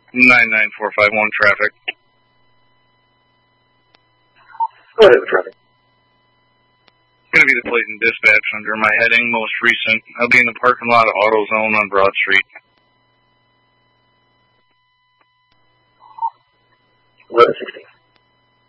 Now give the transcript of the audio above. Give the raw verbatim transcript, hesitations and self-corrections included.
nine nine four five one traffic. Go ahead with traffic. Going to be the plate and dispatch under my heading, most recent. I'll be in the parking lot of AutoZone on Broad Street. eleven sixteen.